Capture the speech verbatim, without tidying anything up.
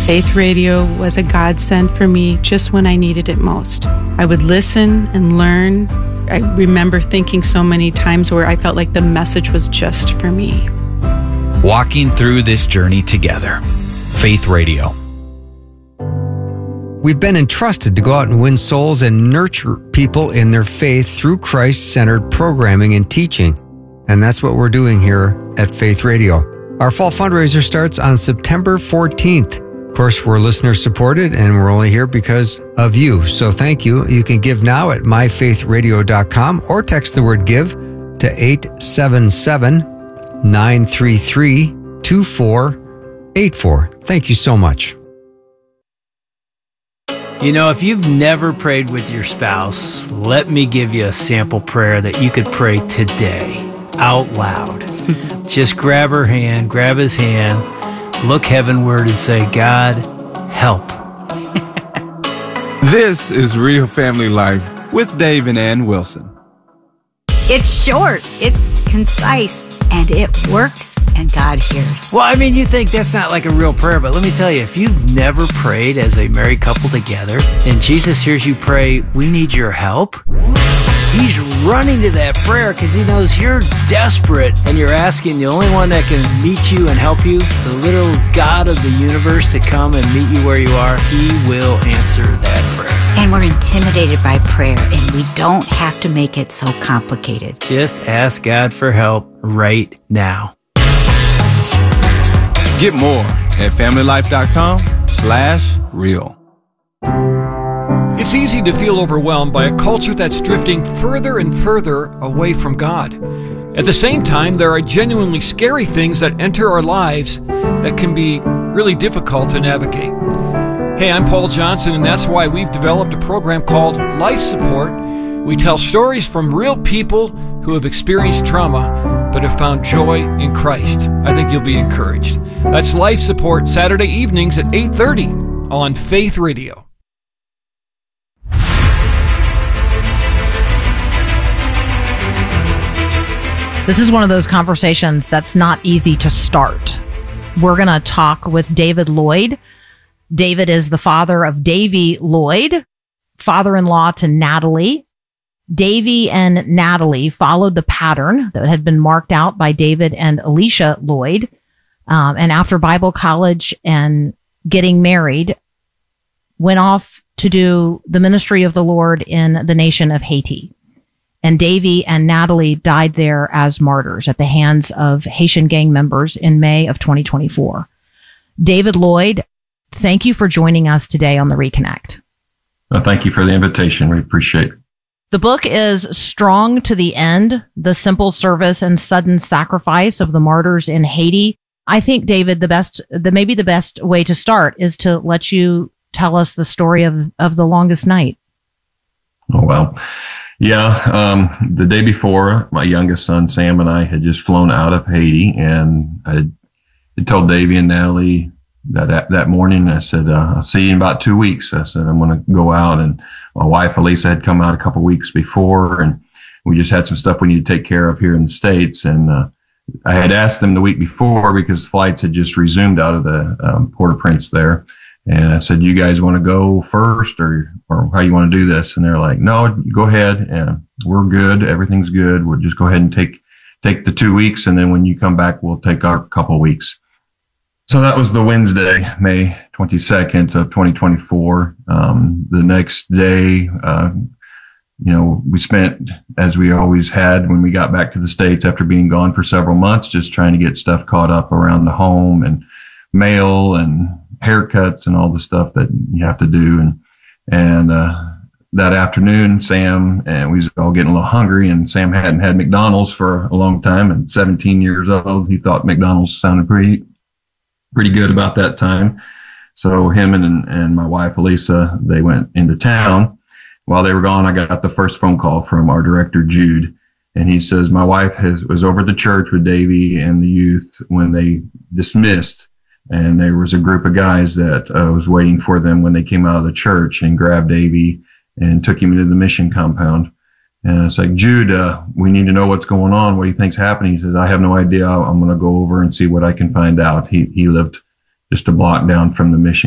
Faith Radio was a godsend for me just when I needed it most. I would listen and learn. I remember thinking so many times where I felt like the message was just for me. Walking through this journey together. Faith Radio. We've been entrusted to go out and win souls and nurture people in their faith through Christ-centered programming and teaching. And that's what we're doing here at Faith Radio. Our fall fundraiser starts on September fourteenth. Of course, we're listener supported and we're only here because of you. So thank you. You can give now at my faith radio dot com or text the word give to eight seven seven, nine three three, two four eight four. Thank you so much. You know, if you've never prayed with your spouse, let me give you a sample prayer that you could pray today out loud. Just grab her hand, grab his hand, look heavenward and say, God, help. This is Real Family Life with Dave and Ann Wilson. It's short, it's concise, and it works, and God hears. Well, I mean, you think that's not like a real prayer, but let me tell you, if you've never prayed as a married couple together, and Jesus hears you pray, we need your help, he's running to that prayer because he knows you're desperate and you're asking the only one that can meet you and help you, the little God of the universe, to come and meet you where you are. He will answer that prayer. And we're intimidated by prayer, and we don't have to make it so complicated. Just ask God for help right now. Get more at family life dot com slash real. It's easy to feel overwhelmed by a culture that's drifting further and further away from God. At the same time, there are genuinely scary things that enter our lives that can be really difficult to navigate. Hey, I'm Paul Johnson, and that's why we've developed a program called Life Support. We tell stories from real people who have experienced trauma but have found joy in Christ. I think you'll be encouraged. That's Life Support, Saturday evenings at eight thirty on Faith Radio. This is one of those conversations that's not easy to start. We're going to talk with David Lloyd. David is the father of Davy Lloyd, father-in-law to Natalie. Davy and Natalie followed the pattern that had been marked out by David and Alicia Lloyd. Um, and after Bible college and getting married, went off to do the ministry of the Lord in the nation of Haiti. And Davy and Natalie died there as martyrs at the hands of Haitian gang members in May of twenty twenty-four. David Lloyd, thank you for joining us today on the Reconnect. Well, thank you for the invitation. We appreciate it. The book is Strong to the End, the simple service and sudden sacrifice of the martyrs in Haiti. I think, David, the best, the maybe the best way to start is to let you tell us the story of, of the longest night. Oh, well. Yeah, um, the day before, my youngest son, Sam, and I had just flown out of Haiti, and I had, had told Davy and Natalie that, that that morning, I said, uh, I'll see you in about two weeks. I said, I'm going to go out, and my wife, Elisa, had come out a couple weeks before, and we just had some stuff we need to take care of here in the States, and uh, I had asked them the week before because flights had just resumed out of the um, Port-au-Prince there. And I said, you guys want to go first or, or how you want to do this? And they're like, no, go ahead. And we're good. Everything's good. We'll just go ahead and take, take the two weeks. And then when you come back, we'll take our couple of weeks. So that was the Wednesday, May twenty-second of twenty twenty-four. Um, the next day, uh, you know, we spent, as we always had when we got back to the States after being gone for several months, just trying to get stuff caught up around the home and mail and haircuts and all the stuff that you have to do. And, and, uh, that afternoon, Sam and we was all getting a little hungry, and Sam hadn't had McDonald's for a long time, and seventeen years old. He thought McDonald's sounded pretty, pretty good about that time. So him and, and my wife, Elisa, they went into town. While they were gone, I got the first phone call from our director, Jude. And he says, my wife has, was over at the church with Davy and the youth when they dismissed. And there was a group of guys that uh, was waiting for them when they came out of the church and grabbed Davy and took him into the mission compound. And it's like, Jude, uh, we need to know what's going on. What do you think's happening? He says, I have no idea. I'm going to go over and see what I can find out. He, he lived just a block down from the mission